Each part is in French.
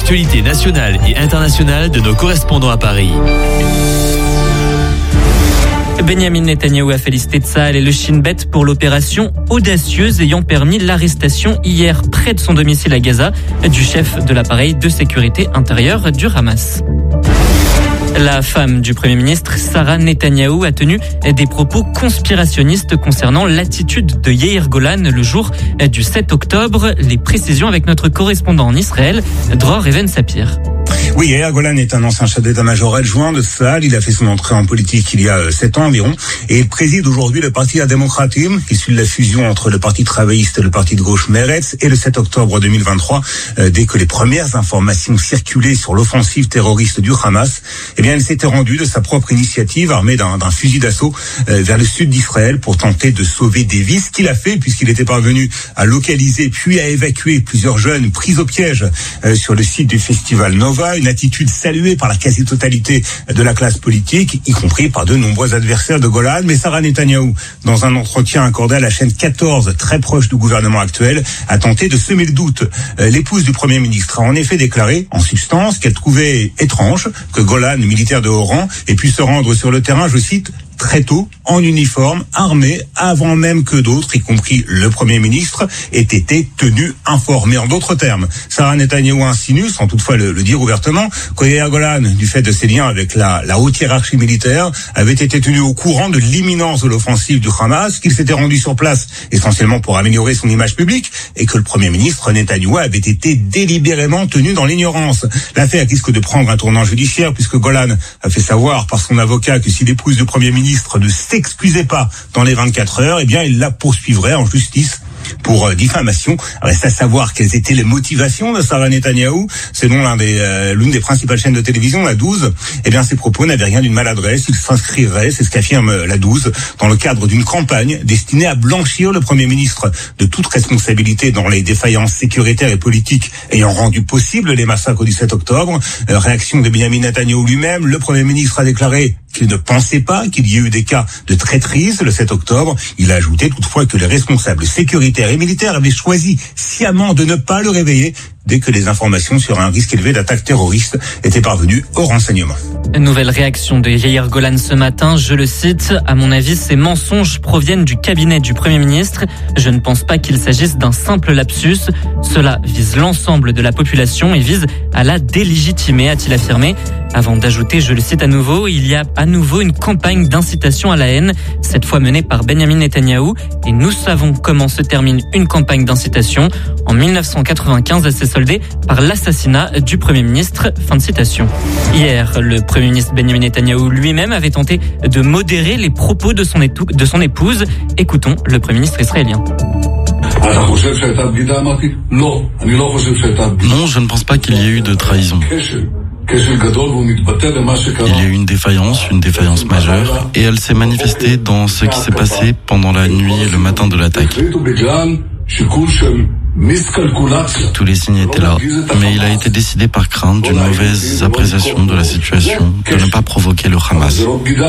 l'actualité nationale et internationale de nos correspondants à Paris. Benjamin Netanyahou a félicité Tsahal et le Shin Bet pour l'opération audacieuse ayant permis l'arrestation hier près de son domicile à Gaza du chef de l'appareil de sécurité intérieure du Hamas. La femme du Premier ministre, Sarah Netanyahou, a tenu des propos conspirationnistes concernant l'attitude de Yair Golan le jour du 7 octobre. Les précisions avec notre correspondant en Israël, Dror Even Sapir. Oui, Yair Golan est un ancien chef d'état-major adjoint de Tsahal. Il a fait son entrée en politique il y a 7 ans environ. Et il préside aujourd'hui le parti Hademokratim, issu de la fusion entre le parti travailliste et le parti de gauche Meretz. Et le 7 octobre 2023, dès que les premières informations circulaient sur l'offensive terroriste du Hamas, eh bien, il s'était rendu de sa propre initiative, armé d'un fusil d'assaut, vers le sud d'Israël pour tenter de sauver des vies. Ce qu'il a fait, puisqu'il était parvenu à localiser puis à évacuer plusieurs jeunes pris au piège sur le site du festival Nova. Une attitude saluée par la quasi-totalité de la classe politique, y compris par de nombreux adversaires de Golan. Mais Sarah Netanyahou, dans un entretien accordé à la chaîne 14, très proche du gouvernement actuel, a tenté de semer le doute. L'épouse du Premier ministre a en effet déclaré, en substance, qu'elle trouvait étrange que Golan, militaire de haut rang, ait pu se rendre sur le terrain, je cite, très tôt, en uniforme, armé, avant même que d'autres, y compris le Premier ministre, aient été tenus informés. En d'autres termes, Sarah Netanyahou insinue, sans toutefois le dire ouvertement, que Yair Golan, du fait de ses liens avec la haute hiérarchie militaire, avait été tenu au courant de l'imminence de l'offensive du Hamas, qu'il s'était rendu sur place essentiellement pour améliorer son image publique, et que le Premier ministre Netanyahou avait été délibérément tenu dans l'ignorance. L'affaire risque de prendre un tournant judiciaire, puisque Golan a fait savoir par son avocat que si l'épouse du Premier ministre ne s'excusait pas dans les 24 heures, eh bien, il la poursuivrait en justice pour diffamation. Reste à savoir quelles étaient les motivations de Sarah Netanyahou. Selon l'une des principales chaînes de télévision, la 12, eh bien, ses propos n'avaient rien d'une maladresse. Il s'inscrirait, c'est ce qu'affirme la 12, dans le cadre d'une campagne destinée à blanchir le Premier ministre de toute responsabilité dans les défaillances sécuritaires et politiques ayant rendu possible les massacres du 7 octobre. Réaction de Benjamin Netanyahou lui-même, le Premier ministre a déclaré qu'il ne pensait pas qu'il y ait eu des cas de traîtrise le 7 octobre. Il a ajouté toutefois que les responsables sécuritaires et militaires avaient choisi sciemment de ne pas le réveiller dès que les informations sur un risque élevé d'attaque terroriste étaient parvenues au renseignement. Nouvelle réaction de Yair Golan ce matin, je le cite, « À mon avis, ces mensonges proviennent du cabinet du Premier ministre. Je ne pense pas qu'il s'agisse d'un simple lapsus. Cela vise l'ensemble de la population et vise à la délégitimer », a-t-il affirmé. Avant d'ajouter, je le cite à nouveau, il y a à nouveau une campagne d'incitation à la haine, cette fois menée par Benjamin Netanyahou, et nous savons comment se termine une campagne d'incitation. En 1995, elle s'est soldée par l'assassinat du Premier ministre. Fin de citation. Hier, le Premier ministre Benjamin Netanyahou lui-même avait tenté de modérer les propos de son épouse. Écoutons le Premier ministre israélien. Non, je ne pense pas qu'il y ait eu de trahison. Il y a eu une défaillance majeure, et elle s'est manifestée dans ce qui s'est passé pendant la nuit et le matin de l'attaque. Tous les signes étaient là, mais il a été décidé par crainte d'une mauvaise appréciation de la situation de ne pas provoquer le Hamas.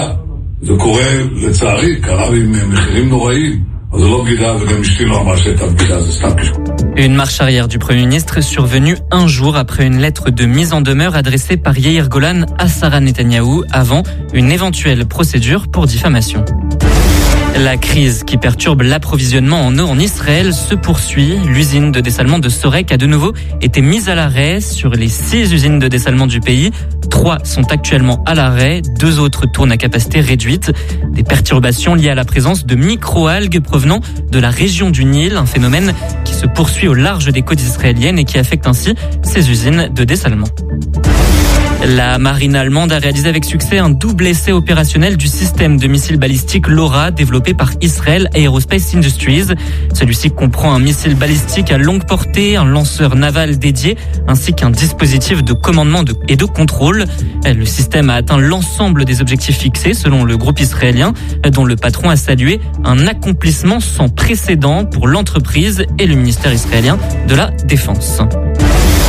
Une marche arrière du Premier ministre survenue un jour après une lettre de mise en demeure adressée par Yair Golan à Sarah Netanyahou avant une éventuelle procédure pour diffamation. La crise qui perturbe l'approvisionnement en eau en Israël se poursuit. L'usine de dessalement de Sorek a de nouveau été mise à l'arrêt. Sur les 6 usines de dessalement du pays, 3 sont actuellement à l'arrêt. 2 autres tournent à capacité réduite. Des perturbations liées à la présence de micro-algues provenant de la région du Nil, un phénomène qui se poursuit au large des côtes israéliennes et qui affecte ainsi ces usines de dessalement. La marine allemande a réalisé avec succès un double essai opérationnel du système de missiles balistiques LoRa développé par Israel Aerospace Industries. Celui-ci comprend un missile balistique à longue portée, un lanceur naval dédié, ainsi qu'un dispositif de commandement et de contrôle. Le système a atteint l'ensemble des objectifs fixés selon le groupe israélien, dont le patron a salué un accomplissement sans précédent pour l'entreprise et le ministère israélien de la Défense.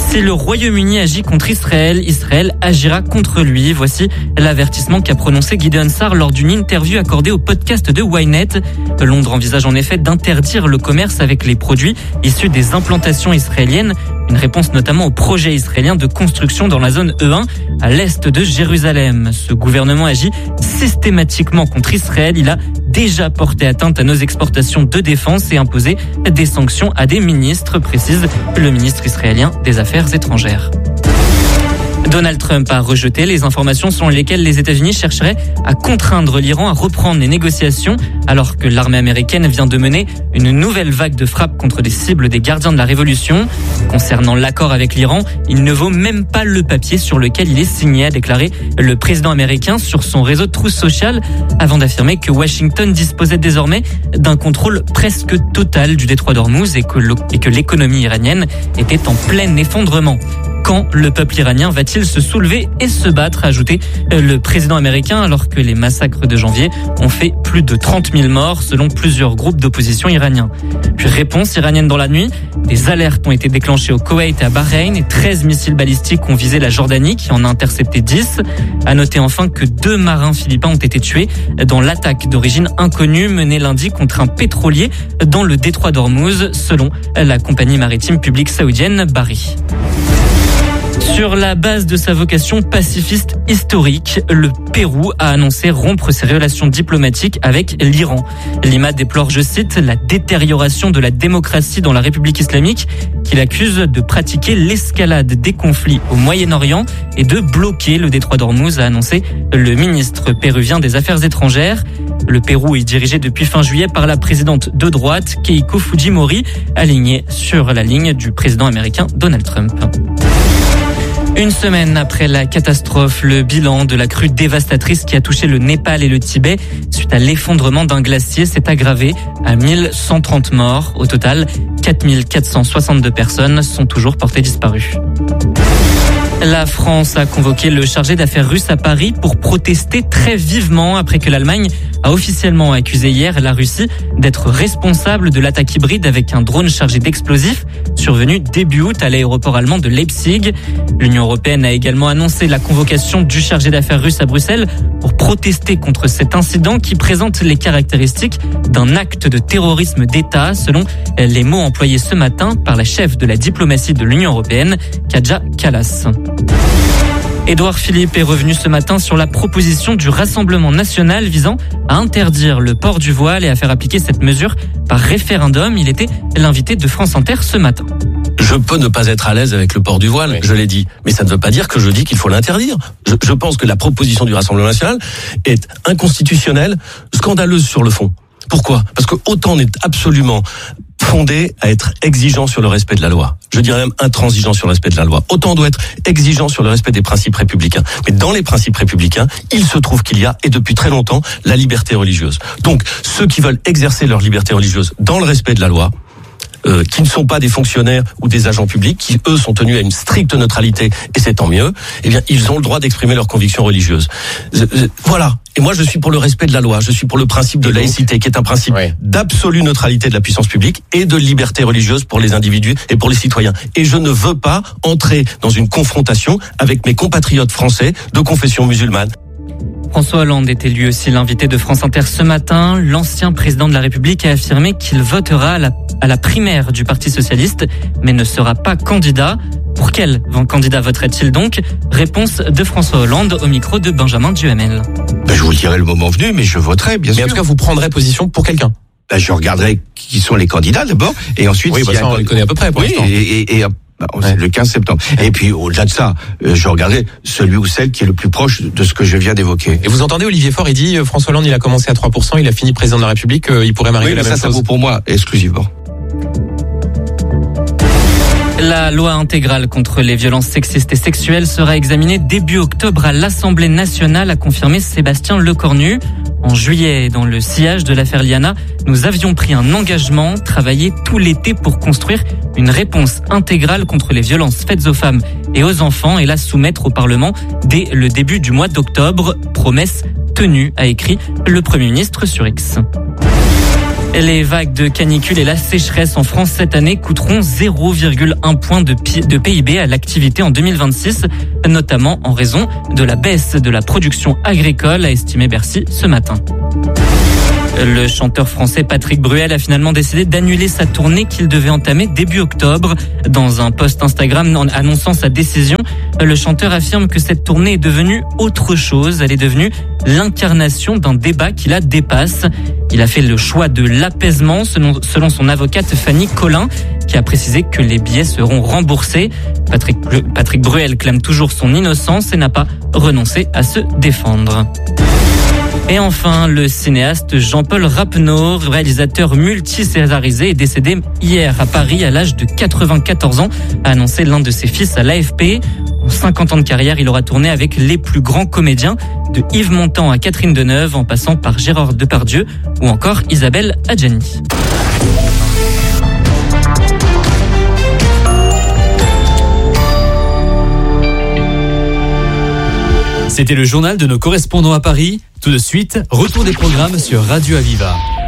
Si le Royaume-Uni agit contre Israël, Israël agira contre lui. Voici l'avertissement qu'a prononcé Gideon Sa'ar lors d'une interview accordée au podcast de Ynet. Londres envisage en effet d'interdire le commerce avec les produits issus des implantations israéliennes. Une réponse notamment au projet israélien de construction dans la zone E1 à l'est de Jérusalem. Ce gouvernement agit systématiquement contre Israël. Il a déjà porté atteinte à nos exportations de défense et imposé des sanctions à des ministres, précise le ministre israélien des Affaires étrangères. Donald Trump a rejeté les informations selon lesquelles les États-Unis chercheraient à contraindre l'Iran à reprendre les négociations alors que l'armée américaine vient de mener une nouvelle vague de frappes contre des cibles des gardiens de la révolution. Concernant l'accord avec l'Iran, il ne vaut même pas le papier sur lequel il est signé, a déclaré le président américain sur son réseau Truth Social, avant d'affirmer que Washington disposait désormais d'un contrôle presque total du détroit d'Ormuz et que l'économie iranienne était en plein effondrement. Quand le peuple iranien va-t-il se soulever et se battre, a ajouté le président américain, alors que les massacres de janvier ont fait plus de 30 000 morts selon plusieurs groupes d'opposition iraniens. Puis réponse iranienne dans la nuit, des alertes ont été déclenchées au Koweït et à Bahreïn et 13 missiles balistiques ont visé la Jordanie qui en a intercepté 10. À noter enfin que 2 marins philippins ont été tués dans l'attaque d'origine inconnue menée lundi contre un pétrolier dans le détroit d'Ormuz, selon la compagnie maritime publique saoudienne Bahri. Sur la base de sa vocation pacifiste historique, le Pérou a annoncé rompre ses relations diplomatiques avec l'Iran. Lima déplore, je cite, la détérioration de la démocratie dans la République islamique, qu'il accuse de pratiquer l'escalade des conflits au Moyen-Orient et de bloquer le détroit d'Ormuz, a annoncé le ministre péruvien des Affaires étrangères. Le Pérou est dirigé depuis fin juillet par la présidente de droite, Keiko Fujimori, alignée sur la ligne du président américain Donald Trump. Une semaine après la catastrophe, le bilan de la crue dévastatrice qui a touché le Népal et le Tibet suite à l'effondrement d'un glacier s'est aggravé à 1130 morts. Au total, 4462 personnes sont toujours portées disparues. La France a convoqué le chargé d'affaires russe à Paris pour protester très vivement après que l'Allemagne a officiellement accusé hier la Russie d'être responsable de l'attaque hybride avec un drone chargé d'explosifs survenu début août à l'aéroport allemand de Leipzig. L'Union européenne a également annoncé la convocation du chargé d'affaires russe à Bruxelles pour protester contre cet incident qui présente les caractéristiques d'un acte de terrorisme d'État, selon les mots employés ce matin par la chef de la diplomatie de l'Union européenne, Kaja Kallas. Édouard Philippe est revenu ce matin sur la proposition du Rassemblement national visant à interdire le port du voile et à faire appliquer cette mesure par référendum. Il était l'invité de France Inter ce matin. Je peux ne pas être à l'aise avec le port du voile, je l'ai dit, mais ça ne veut pas dire que je dis qu'il faut l'interdire. Je pense que la proposition du Rassemblement national est inconstitutionnelle, scandaleuse sur le fond. Pourquoi ? Parce que autant on est absolument fondé à être exigeant sur le respect de la loi. Je dirais même intransigeant sur le respect de la loi. Autant on doit être exigeant sur le respect des principes républicains. Mais dans les principes républicains, il se trouve qu'il y a, et depuis très longtemps, la liberté religieuse. Donc, ceux qui veulent exercer leur liberté religieuse dans le respect de la loi, qui ne sont pas des fonctionnaires ou des agents publics, qui eux sont tenus à une stricte neutralité, et c'est tant mieux, eh bien ils ont le droit d'exprimer leurs convictions religieuses. Voilà. Et moi je suis pour le respect de la loi, je suis pour le principe de laïcité, qui est un principe d'absolue neutralité de la puissance publique et de liberté religieuse pour les individus et pour les citoyens. Et je ne veux pas entrer dans une confrontation avec mes compatriotes français de confession musulmane. François Hollande était lui aussi l'invité de France Inter ce matin. L'ancien président de la République a affirmé qu'il votera à la primaire du Parti socialiste, mais ne sera pas candidat. Pour quel candidat voterait-il donc ? Réponse de François Hollande au micro de Benjamin Duhamel. Je vous le dirai le moment venu, mais je voterai, bien sûr. Mais en tout cas, vous prendrez position pour quelqu'un. Je regarderai qui sont les candidats d'abord, et ensuite... Oui, ça on les connaît à peu près pour l'instant. C'est le 15 septembre. Et puis, au-delà de ça, je regarderai celui ou celle qui est le plus proche de ce que je viens d'évoquer. Et vous entendez Olivier Faure, il dit, François Hollande, il a commencé à 3%, il a fini président de la République, il pourrait m'arriver la même chose. Ça vaut pour moi exclusivement. La loi intégrale contre les violences sexistes et sexuelles sera examinée début octobre à l'Assemblée nationale, a confirmé Sébastien Lecornu. En juillet, dans le sillage de l'affaire Liana, nous avions pris un engagement, travailler tout l'été pour construire une réponse intégrale contre les violences faites aux femmes et aux enfants et la soumettre au Parlement dès le début du mois d'octobre. Promesse tenue, a écrit le Premier ministre sur X. Les vagues de canicule et la sécheresse en France cette année coûteront 0,1 point de PIB à l'activité en 2026, notamment en raison de la baisse de la production agricole, a estimé Bercy ce matin. Le chanteur français Patrick Bruel a finalement décidé d'annuler sa tournée qu'il devait entamer début octobre. Dans un post Instagram annonçant sa décision, le chanteur affirme que cette tournée est devenue autre chose. Elle est devenue l'incarnation d'un débat qui la dépasse. Il a fait le choix de l'apaisement selon son avocate Fanny Collin, qui a précisé que les billets seront remboursés. Patrick Bruel clame toujours son innocence et n'a pas renoncé à se défendre. Et enfin, le cinéaste Jean-Paul Rappeneau, réalisateur multi-césarisé, est décédé hier à Paris à l'âge de 94 ans, a annoncé l'un de ses fils à l'AFP. En 50 ans de carrière, il aura tourné avec les plus grands comédiens, de Yves Montand à Catherine Deneuve, en passant par Gérard Depardieu ou encore Isabelle Adjani. C'était le journal de nos correspondants à Paris. Tout de suite, retour des programmes sur Radio Aviva.